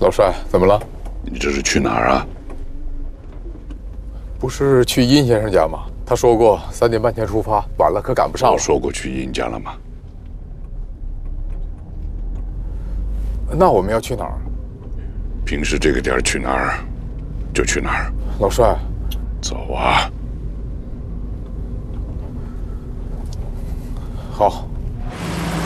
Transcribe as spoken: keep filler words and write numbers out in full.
老帅，怎么了？ 你这是去哪儿啊？ 不是去殷先生家吗？他说过三点半前出发，晚了可赶不上了。 我说过去殷家了吗？ 那我们要去哪儿？ 平时这个点儿去哪儿，就去哪儿。 老帅， 走啊！ 好。